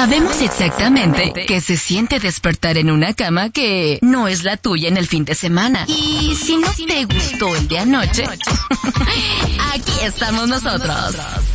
Sabemos exactamente qué se siente despertar en una cama que no es la tuya en el fin de semana. Y si no te gustó el de anoche, aquí estamos nosotros.